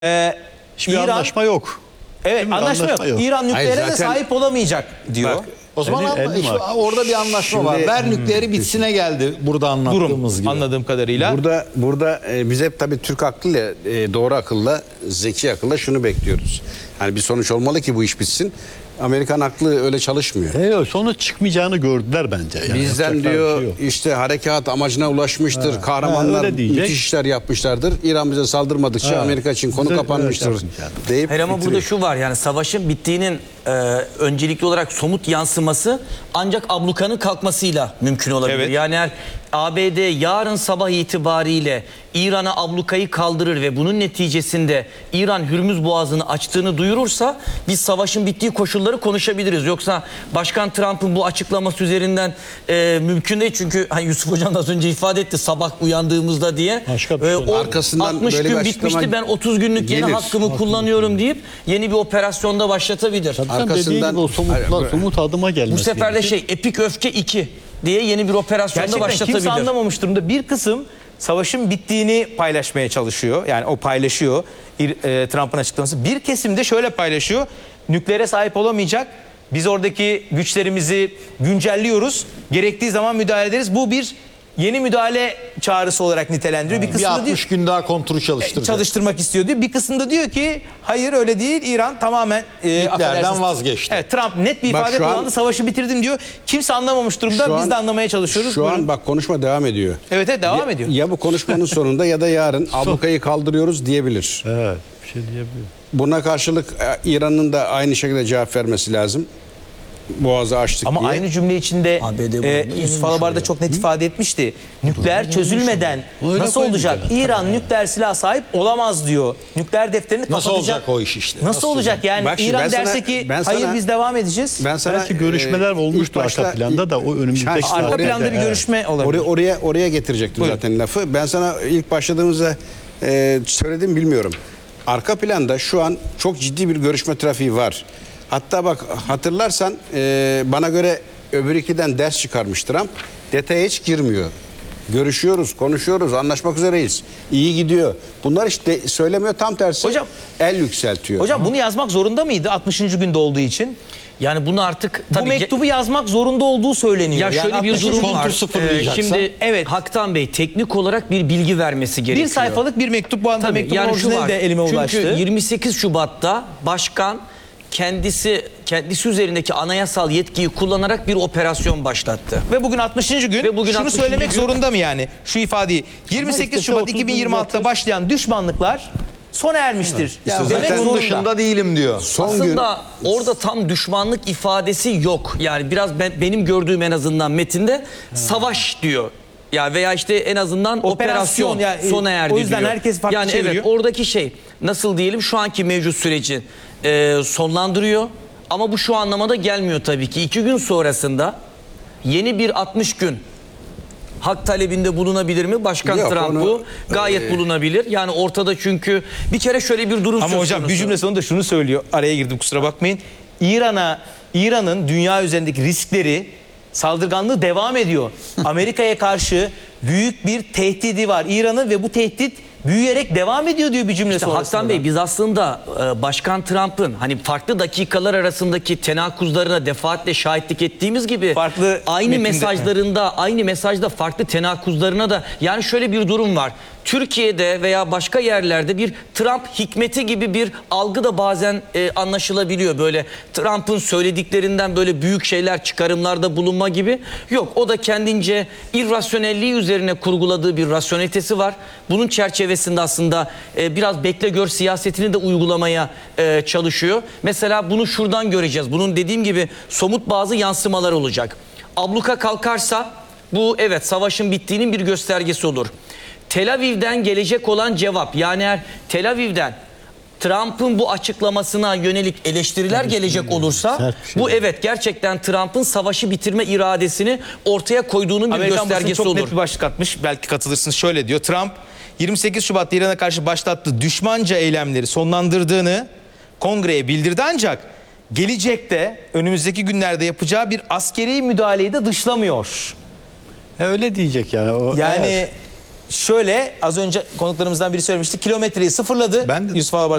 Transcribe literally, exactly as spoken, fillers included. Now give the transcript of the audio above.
Ee, Hiçbir İran, anlaşma yok. Evet, anlaşma, anlaşma yok. yok. İran nükleere Hayır, de zaten- sahip olamayacak diyor. Bak, O zaman elli- anla- elli işte Mart. orada bir anlaşma Şimdi- var. Ver nükleeri bitsine geldi burada anlattığımız Durum gibi. anladığım kadarıyla. Burada burada e, biz hep tabii Türk aklıyla, e, doğru akılla, zeki akılla şunu bekliyoruz. Yani bir sonuç olmalı ki bu iş bitsin. Amerikan aklı öyle çalışmıyor. E, yok, sonuç çıkmayacağını gördüler bence. Yani Bizden yapacaklar diyor bir şey yok. işte harekat amacına ulaşmıştır. Kahramanlar ha, öyle diyecek. müthiş işler yapmışlardır. İran bize saldırmadıkça Ha, Amerika için konu bize kapanmıştır öyle yapmışlar. deyip Hayır ama bitiriyor. burada şu var, yani savaşın bittiğinin e, öncelikli olarak somut yansıması ancak ablukanın kalkmasıyla mümkün olabilir. Evet. Yani eğer A B D yarın sabah itibariyle İran'a ablukayı kaldırır ve bunun neticesinde İran Hürmüz Boğazı'nı açtığını duyurursa biz savaşın bittiği koşulları konuşabiliriz. Yoksa Başkan Trump'ın bu açıklaması üzerinden e, mümkün değil. Çünkü hani Yusuf Hocam da az önce ifade etti sabah uyandığımızda diye. Başka bir şey o Arkasından altmış böyle gün bir bitmişti, açıklama ben otuz günlük yeni gelir. hakkımı kullanıyorum deyip yeni bir operasyonda başlatabilir. Tabii Arkasından- dediğin gibi o somutla, Hayır, somut adıma gelmesi Bu sefer de gerekiyor. şey Epik Öfke iki diye yeni bir operasyonda Gerçekten başlatabilir. kimse anlamamış durumda. Bir kısım savaşın bittiğini paylaşmaya çalışıyor. Yani o paylaşıyor İr- e, Trump'ın açıklaması. Bir kesim de şöyle paylaşıyor. Nükleere sahip olamayacak. Biz oradaki güçlerimizi güncelliyoruz. Gerektiği zaman müdahale ederiz. Bu bir yeni müdahale çağrısı olarak nitelendiriyor. Bir Bir kısmı da diyor, altmış gün daha kontrol çalıştıracak. çalıştırmak istiyor diyor. Bir kısımda diyor ki hayır öyle değil. İran tamamen e, affedersiniz. vazgeçti. Evet, Trump net bir Bak ifade şu an- kullandı. Savaşı bitirdim diyor. Kimse anlamamış durumda. Şu Biz an- de anlamaya çalışıyoruz. Şu Buyurun. an bak konuşma devam ediyor. Evet, evet, devam ya, ediyor. Ya bu konuşmanın sonunda ya da yarın ablukayı kaldırıyoruz diyebilir. Evet, bir şey diyebilirim. Buna karşılık e, İran'ın da aynı şekilde cevap vermesi lazım. Boğazı açtık Ama diye. aynı cümle içinde A B D bunu e, yenilmiş Yusuf Alabar da çok net ifade etmişti. Nükleer çözülmeden Öyle nasıl koymuş olacak? yani. İran nükleer silah sahip olamaz diyor. Nükleer defterini Nasıl kapatacak. olacak o iş işte? Nasıl, Nasıl olacak yani? Bak şimdi ben İran sana- derse ki ben hayır sana- biz devam edeceğiz. Ben sana Belki görüşmeler e, olmuştu ilk başta- arka planda da o önümüzdeki Ha, Arka saatlerde, planda bir evet. görüşme olabilir. Oraya oraya oraya getirecektim Buyurun. zaten lafı. Ben sana ilk başladığımızda e, söyledim bilmiyorum. Arka planda şu an çok ciddi bir görüşme trafiği var. Hatta bak hatırlarsan e, bana göre öbür ikiden ders çıkarmış Trump. Detaya hiç girmiyor. Görüşüyoruz, konuşuyoruz, anlaşmak üzereyiz. İyi gidiyor. Bunlar işte söylemiyor, tam tersi. Hocam- el yükseltiyor. Hocam bunu yazmak zorunda mıydı altmışıncı günde olduğu için? Yani bunu artık Bu tabii mektubu yazmak zorunda olduğu söyleniyor. ya Yani şöyle bir altmışıncı durum gün- var. kontrol sıfırlayacaksa- Ee, şimdi Evet. Haktan Bey teknik olarak bir bilgi vermesi gerekiyor. Bir sayfalık bir mektup, bu anda Tabii, mektubun yani şu orijinali var. de elime Çünkü ulaştı. yirmi sekiz Şubat'ta başkan kendisi kendisi üzerindeki anayasal yetkiyi kullanarak bir operasyon başlattı. Ve bugün altmışıncı gün. Ve bugün şunu altmışıncı söylemek gün- zorunda mı yani? Şu ifadeyi. yirmi sekiz işte Şubat otuz iki bin yirmi altıda gün başlayan düşmanlıklar sona ermiştir. Ya Demek zaten zorunda. dışında değilim diyor. Son gün Aslında orada tam düşmanlık ifadesi yok. Yani biraz ben, benim gördüğüm en azından metinde savaş diyor. Ya veya işte en azından Operasyon, operasyon, yani, sona erdi o yüzden diyor. herkes farklı yani çeviriyor. evet, oradaki şey nasıl diyelim şu anki mevcut süreci e, sonlandırıyor. Ama bu şu anlamada gelmiyor tabii ki. İki gün sonrasında yeni bir altmış gün hak talebinde bulunabilir mi? Başkan Yok, Trump onu- bu. Gayet bulunabilir. Yani ortada çünkü bir kere şöyle bir durum Ama söz hocam bir konusu. cümle sonunda şunu söylüyor. Araya girdim, kusura bakmayın. İran'a İran'ın dünya üzerindeki riskleri, saldırganlığı devam ediyor. Amerika'ya karşı büyük bir tehdidi var İran'ın ve bu tehdit büyüyerek devam ediyor diyor bir cümle İşte sonrasında. Haktan Bey, biz aslında e, Başkan Trump'ın hani farklı dakikalar arasındaki tenakuzlarına defaatle şahitlik ettiğimiz gibi Farklı aynı metinde- mesajlarında aynı mesajda farklı tenakuzlarına da, yani şöyle bir durum var. Türkiye'de veya başka yerlerde bir Trump hikmeti gibi bir algı da bazen e, anlaşılabiliyor. Böyle Trump'ın söylediklerinden böyle büyük şeyler, çıkarımlarda bulunma gibi. Yok, o da kendince irrasyonelliği üzerine kurguladığı bir rasyonelitesi var. Bunun çerçevesinde aslında e, biraz bekle gör siyasetini de uygulamaya e, çalışıyor. Mesela bunu şuradan göreceğiz. Bunun dediğim gibi somut bazı yansımalar olacak. Abluka kalkarsa bu evet savaşın bittiğinin bir göstergesi olur. Tel Aviv'den gelecek olan cevap, yani eğer Tel Aviv'den Trump'ın bu açıklamasına yönelik eleştiriler gelecek olursa sert bir şey bu evet gerçekten Trump'ın savaşı bitirme iradesini ortaya koyduğunun bir Amerikan basını göstergesi çok olur. net bir başlık atmış. Belki katılırsınız. Şöyle diyor. Trump yirmi sekiz Şubat'ta İran'a karşı başlattığı düşmanca eylemleri sonlandırdığını kongreye bildirdi, ancak gelecekte önümüzdeki günlerde yapacağı bir askeri müdahaleyi de dışlamıyor. E, öyle diyecek yani. O, Yani eğer- şöyle az önce konuklarımızdan biri söylemişti. Kilometreyi sıfırladı. Ben de- Yusuf Alabar